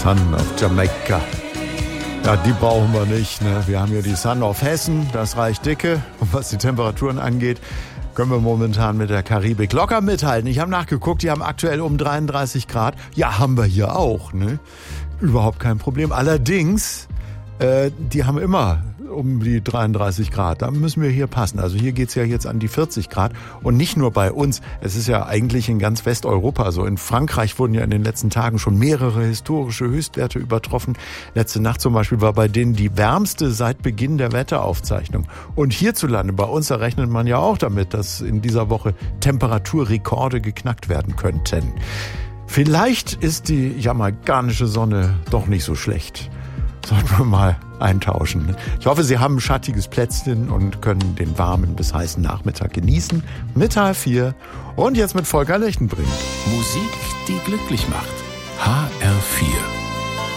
Sun of Jamaica. Ja, die brauchen wir nicht, ne? Wir haben hier die Sun of Hessen, das reicht dicke. Und was die Temperaturen angeht, können wir momentan mit der Karibik locker mithalten. Ich habe nachgeguckt, die haben aktuell um 33 Grad. Ja, haben wir hier auch, ne? Überhaupt kein Problem. Allerdings, die haben immer um die 33 Grad. Da müssen wir hier passen. Also hier geht's ja jetzt an die 40 Grad. Und nicht nur bei uns. Es ist ja eigentlich in ganz Westeuropa so. In Frankreich wurden ja in den letzten Tagen schon mehrere historische Höchstwerte übertroffen. Letzte Nacht zum Beispiel war bei denen die wärmste seit Beginn der Wetteraufzeichnung. Und hierzulande, bei uns, da rechnet man ja auch damit, dass in dieser Woche Temperaturrekorde geknackt werden könnten. Vielleicht ist die jamaikanische Sonne doch nicht so schlecht. Sollten wir mal eintauschen. Ich hoffe, Sie haben ein schattiges Plätzchen und können den warmen bis heißen Nachmittag genießen. Mit H4 und jetzt mit Volker Lechtenbrink. Musik, die glücklich macht. HR